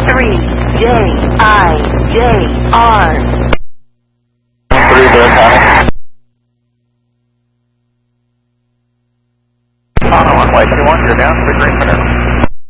3JIJR. 3 Bear County. On runway 21, you're down to the green minute.